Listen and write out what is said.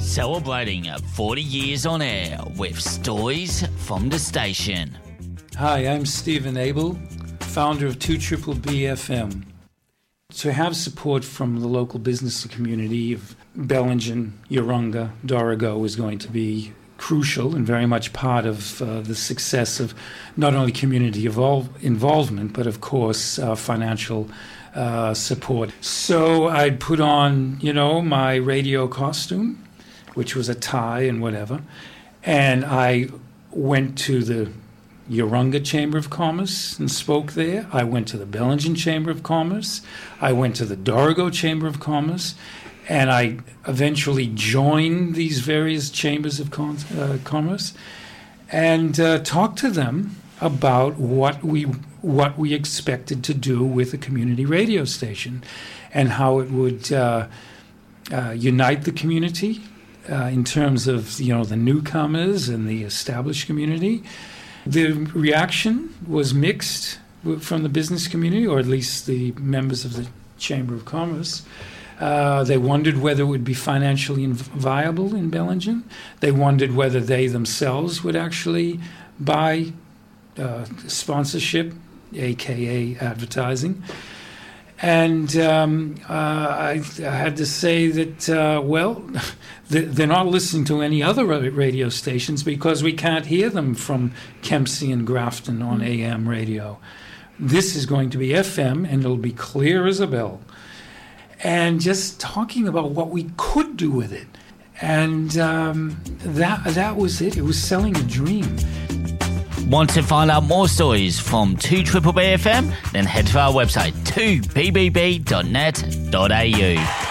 Celebrating 40 years on air with stories from the station. Hi, I'm Stephen Abel, founder of 2BBB FM. To have support from the local business community of Bellingen, Urunga, Dorrigo is going to be crucial and very much part of the success of not only community involvement, but of course financial support. So I'd put on, my radio costume, which was a tie and whatever, and I went to the Urunga Chamber of Commerce and spoke there. I went to the Bellingen Chamber of Commerce. I went to the Dorrigo Chamber of Commerce, and I eventually joined these various chambers of commerce and talked to them about what we expected to do with a community radio station and how it would unite the community in terms of the newcomers and the established community. The reaction was mixed from the business community, or at least the members of the Chamber of Commerce. They wondered whether it would be financially viable in Bellingen. They wondered whether they themselves would actually buy sponsorship, aka advertising. And I had to say that, they're not listening to any other radio stations because we can't hear them from Kempsey and Grafton on AM radio. This is going to be FM, and it'll be clear as a bell. And just talking about what we could do with it. And that was it. It was selling a dream. Want to find out more stories from 2BBB FM? Then head to our website 2bbb.net.au.